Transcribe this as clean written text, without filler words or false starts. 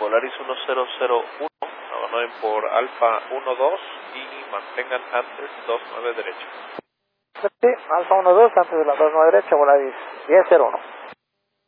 Volaris 1001, abandonen por Alfa 12 y mantengan antes 29 derecha. Sí, Alfa 12 antes de la 29 derecha, Volaris 1001.